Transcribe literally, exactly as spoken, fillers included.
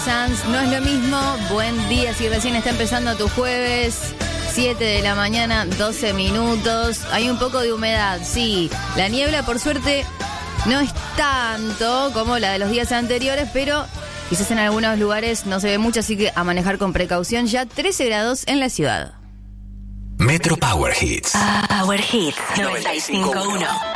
Sanz, no es lo mismo. Buen día, si recién está empezando tu jueves. siete de la mañana, doce minutos. Hay un poco de humedad, sí. La niebla, por suerte, no es tanto como la de los días anteriores, pero quizás en algunos lugares no se ve mucho, así que a manejar con precaución. Ya trece grados en la ciudad. Metro Power Hits. Power Hits noventa y cinco punto uno.